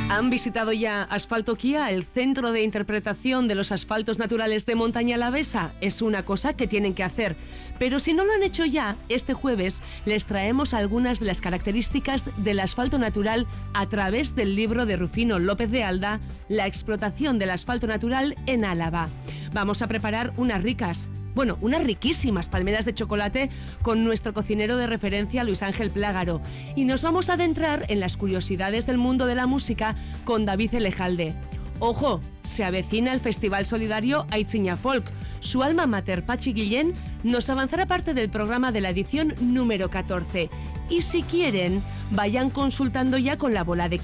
¿Han visitado ya Asfalto Kia, el centro de interpretación de los asfaltos naturales de Montaña Alavesa? Es una cosa que tienen que hacer. Pero si no lo han hecho ya, este jueves les traemos algunas de las características del asfalto natural a través del libro de Rufino López de Alda, La explotación del asfalto natural en Álava. Vamos a preparar unas riquísimas palmeras de chocolate con nuestro cocinero de referencia, Luis Ángel Plágaro. Y nos vamos a adentrar en las curiosidades del mundo de la música con David Elejalde. Ojo, se avecina el Festival Solidario Aitziña Folk. Su alma mater, Patxi Guillén, nos avanzará parte del programa de la edición número 14. Y si quieren, vayan consultando ya con la bola de